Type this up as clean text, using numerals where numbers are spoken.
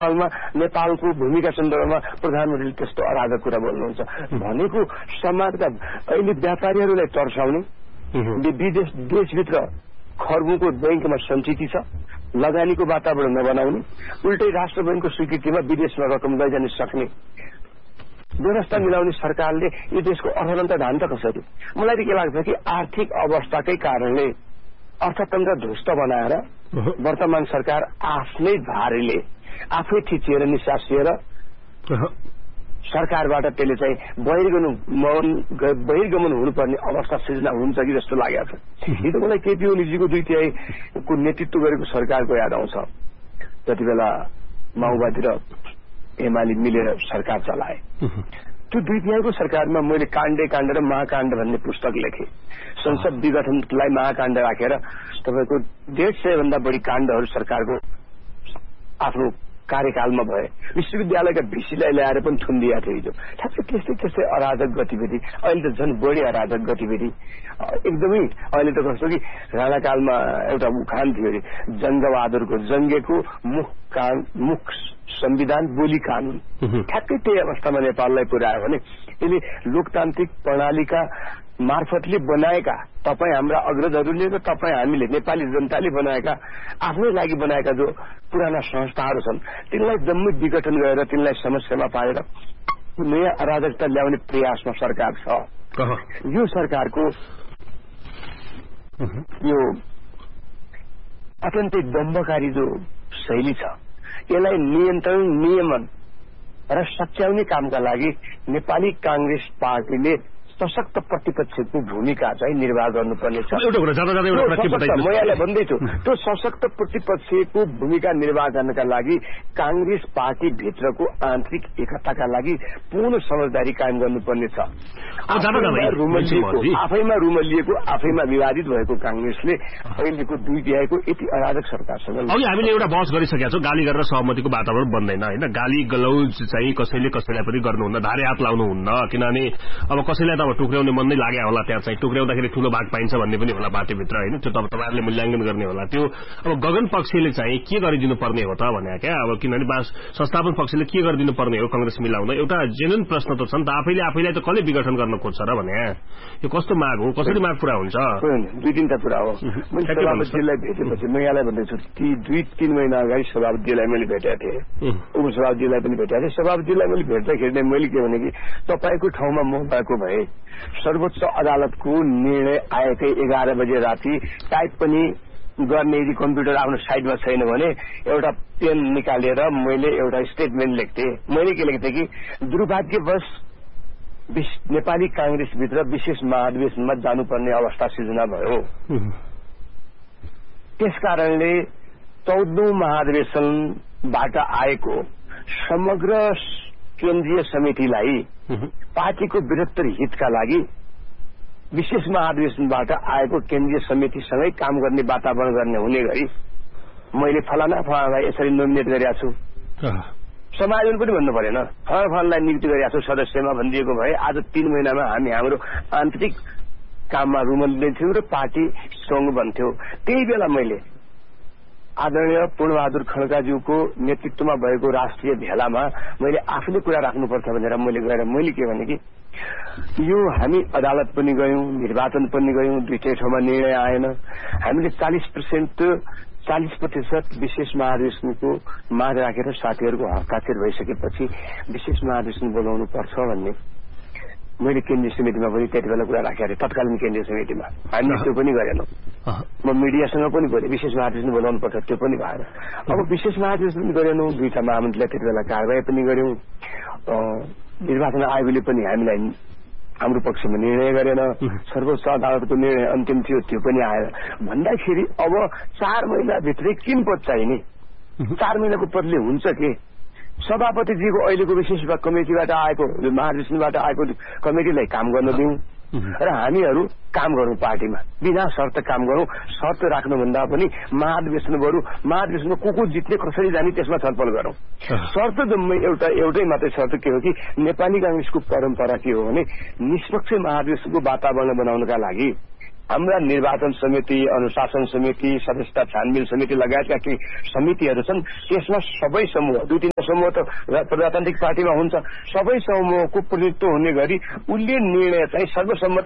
नेपालको भूमिका सन्दर्भमा प्रधानमन्त्रीले त्यस्तो अराजक कुरा बोल्नुहुन्छ भनेको समाजका अहिले व्यापारीहरूलाई तर्साउने देशभित्र खर्बुको बैंकमा सञ्चित छ लगानीको वातावरण नबनाउने उल्टै राष्ट्र बैंकको स्वीकृतिमा विदेशमा रकम लैजान सक्ने व्यवस्था मिलाउने सरकारले यो देशको अर्थतन्त्र ढान्चा कसरी मलाई के लाग्छ कि आर्थिक अवस्थाकै कारणले अर्थतन्त्र ध्वस्त बनाएर वर्तमान सरकार आफ्नै भारीले आफै थिचिएर निसासिएर सरकारबाट त्यसले चाहिँ बहिर्गमन हुनुपर्ने अवस्था सृजना हुन्छ कि जस्तो लागेको छ। हिजो मलाई केपी ओलीजीको 2/3 नेतृत्व गरेको सरकारको याद आउँछ। जति बेला माओवादी र एमाले मिलेर सरकार चलाए त्यो 2/3 सरकारमा मैले काण्ड र महाकाण्ड भन्ने पुस्तक लेखेँ। संसद विघटनलाई महाकाण्ड राखेर तपाईको 150 भन्दा बढी काण्डहरू सरकारको आफ्नो कार्यकालमा भए विश्वविद्यालयका भिसीलाई ल्याएर पनि थुनिदिएको थियो हिजो। ठ्याक्कै त्यस्तै अराजक गतिविधि अहिले त झन् बढी अराजक गतिविधि एकदमै अहिले त कस्तो कि राणाकालमा एउटा उखान थियो अरे जङ्गबहादुरको जङ्गेको मुख संविधान बोली कानून ठ्याक्कै त्यही अवस्थामा नेपाललाई पुर्यायो भने यसले लोकतान्त्रिक प्रणालीका मार्फतले बनाएका तपाईँ हाम्रा अग्रजहरूले र तपाईँ हामीले नेपाली जनताले बनाएका आफ्नै लागि बनाएका जो पुराना संस्थाहरू छन् तिनलाई जम्मै विघटन गरेर तिनलाई समस्यामा पारेर नयाँ अराजकता ल्याउने प्रयासमा सरकार छ। यो सरकारको यो अत्यन्तै दम्भकारी जो शैली छ यसलाई नियन्त्रण नियमन र सच्याउने कामका लागि नेपाली कांग्रेस पार्टीले सशक्त प्रतिपक्षको भूमिका चाहिँ निर्वाह गर्नुपर्नेछ। म यहाँलाई भन्दैछु त्यो सशक्त प्रतिपक्षको भूमिका निर्वाह गर्नका लागि कांग्रेस पार्टी भित्रको आन्तरिक एकताका लागि पूर्ण समझदारी कायम गर्नुपर्नेछ। आफैमा रुमलिएको आफैमा विवादित भएको कांग्रेसले अहिलेको 2/3 यति अराजक सरकारसँग अघि हामीले एउटा बहस गरिसकेका छौं। गाली गरेर सहमतिको वातावरण बन्दैन हैन। गाली गलौज चाहिँ कसैले कसैलाई पनि गर्नुहुन्न, धारे हात लाउनुहुन्न, किनभने अब कसैलाई अब टुक्र्याउने मन नै लाग्यो होला। त्यहाँ चाहिँ टुक्र्याउँदाखेरि ठूलो भाग पाइन्छ भन्ने पनि होला पार्टीभित्र हैन। त्यो त तपाईहरुले मूल्याङ्कन गर्ने होला। त्यो अब गगन पक्षले चाहिँ के गरिदिनु पर्ने हो त भने क्या अब किनभने संस्थापन पक्षले के गरिदिनु पर्ने हो कांग्रेस मिलाउँदा एउटा जेन्युन प्रश्न त छ नि त। आफैलाई त कसले विघटन गर्न खोज्छ र भने यो कस्तो माग हो, कसरी माग पूरा हुन्छ? 2-3 कुरा हो। मैले सभापतिलाई भेटेपछि म यहाँलाई भन्दैछु ती 2-3 महिना अगाडि सभापतिलाई मैले भेटेको थिएँ, उपसभापतिलाई पनि भेटेको थिएँ। सभापतिलाई मैले भेट्दाखेरि मैले के भने कि तपाईको ठाउँमा म भएको भए सर्वोच्च अदालतको निर्णय आएकै 11 बजे राति टाइप पनि गर्ने यदि कम्प्युटर आफ्नो साइडमा छैन भने एउटा पेन निकालेर मैले एउटा स्टेटमेन्ट लेख्थे। मैले के लेख्थे कि दुर्भाग्यवश नेपाली कांग्रेसभित्र विशेष महाधिवेशनमा जानुपर्ने अवस्था सृजना भयो। त्यसकारणले 14औं महाधिवेशनबाट आएको समग्र केन्द्रीय समितिलाई पार्टीको बृहत्तर हितका लागि विशेष महाधिवेशनबाट आएको केन्द्रीय समितिसँगै काम गर्ने वातावरण गर्ने हुने गरी मैले फलानालाई यसरी नोमिनेट गरेका छु। समायोजन पनि भन्नु परेन, फलानालाई नियुक्ति गरेका छु सदस्यमा भनिदिएको भए आज 3 महिनामा हामी हाम्रो आन्तरिक काममा रुमल्ने थियौं र पार्टी स्ट्रङ बन्थ्यो। त्यही बेला मैले आदरणीय पूर्णबहादुर खड्काज्यूको नेतृत्वमा भएको राष्ट्रिय भेलामा मैले आफूले कुरा राख्नुपर्छ भनेर मैले गएर मैले के भने कि यो हामी अदालत पनि गयौं, निर्वाचन पनि गयौं, दुईटै ठाउँमा निर्णय आएन। हामीले 40% विशेष महाधिवेशनको माग राखेर साथीहरूको हस्ताक्षर भइसकेपछि विशेष महाधिवेशन बोलाउनु पर्छ भन्ने मैले केन्द्रीय समितिमा पनि त्यति बेला कुरा राखेको थिएँ। तत्कालीन केन्द्रीय समितिमा हामीले त्यो पनि गरेनौं। म मिडियासँग पनि बोलेँ विशेष महाधिवेशन बोलाउनु पर्छ, त्यो पनि भएन। अब विशेष महाधिवेशन पनि गरेनौं, 2टा महामन्त्रीलाई त्यति बेला कारबाही पनि गर्यौं। निर्वाचन आयोगले पनि हामीलाई हाम्रो पक्षमा निर्णय गरेन। सर्वोच्च अदालतको निर्णय अन्तिम थियो, त्यो पनि आएन। भन्दाखेरि अब 4 महिनाभित्रै किन पद चाहिने? 4 महिनाको पदले हुन्छ के? सभापतिजीको अहिलेको विशेष कमिटिबाट आएको महाधिवेशनबाट आएको कमिटिलाई काम गर्न दिउँ र हामीहरू काम गरौं, पार्टीमा बिना शर्त काम गरौं। शर्त राख्नुभन्दा पनि महाधिवेशन गरौं, महाधिवेशनमा को जित्ने कसरी जाने त्यसमा छलफल गरौं। शर्त जम्मै एउटै मात्रै शर्त के हो कि नेपाली कांग्रेसको परम्परा के हो भने निष्पक्ष महाधिवेशनको वातावरण बनाउनका लागि हाम्रा निर्वाचन समिति, अनुशासन समिति, सदस्यता छानबिन समिति लगायतका केही समितिहरू छन्। त्यसमा सबै समूह, 2-3 समूह त प्रजातान्त्रिक पार्टीमा हुन्छ, सबै समूहको प्रतिनिधित्व हुने गरी उसले निर्णय चाहिँ सर्वसम्मत